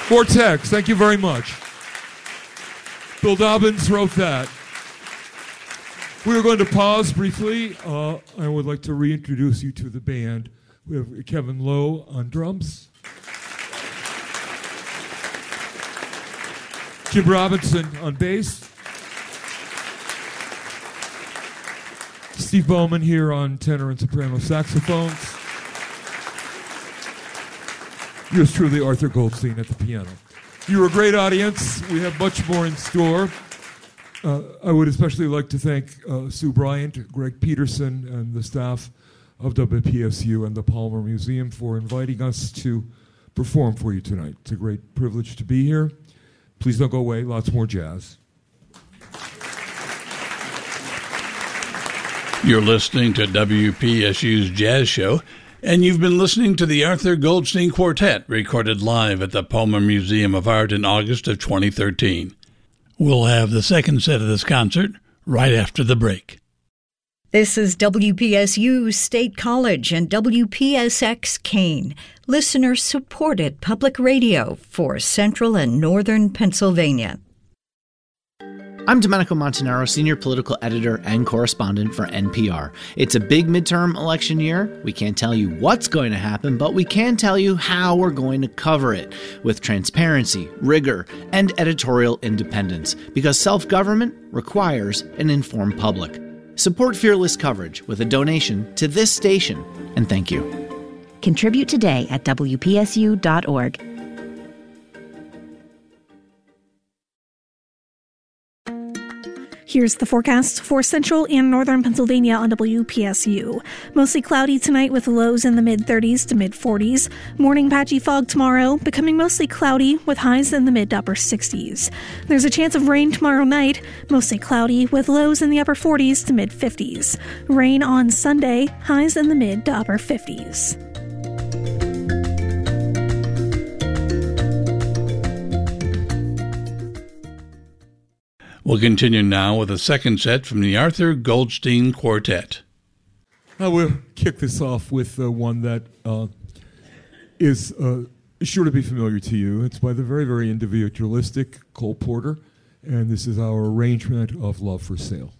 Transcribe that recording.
Vortex, thank you very much. Bill Dobbins wrote that. We are going to pause briefly. I would like to reintroduce you to the band. We have Kevin Lowe on drums, Jim Robinson on bass, Steve Bowman here on tenor and soprano saxophones. Yours truly, Arthur Goldstein at the piano. You're a great audience. We have much more in store. I would especially like to thank Sue Bryant, Greg Peterson, and the staff of WPSU and the Palmer Museum for inviting us to perform for you tonight. It's a great privilege to be here. Please don't go away. Lots more jazz. You're listening to WPSU's Jazz Show, and you've been listening to the Arthur Goldstein Quartet, recorded live at the Palmer Museum of Art in August of 2013. We'll have the second set of this concert right after the break. This is WPSU State College and WPSX Kane, listener-supported public radio for Central and Northern Pennsylvania. I'm Domenico Montanaro, Senior Political Editor and Correspondent for NPR. It's a big midterm election year. We can't tell you what's going to happen, but we can tell you how we're going to cover it with transparency, rigor, and editorial independence, because self-government requires an informed public. Support fearless coverage with a donation to this station, and thank you. Contribute today at WPSU.org. Here's the forecast for central and northern Pennsylvania on WPSU. Mostly cloudy tonight with lows in the mid-30s to mid-40s. Morning patchy fog tomorrow, becoming mostly cloudy with highs in the mid to upper 60s. There's a chance of rain tomorrow night, mostly cloudy with lows in the upper 40s to mid-50s. Rain on Sunday, highs in the mid to upper 50s. We'll continue now with a second set from the Arthur Goldstein Quartet. I will kick this off with one that is sure to be familiar to you. It's by the very, very individualistic Cole Porter, and this is our arrangement of Love for Sale.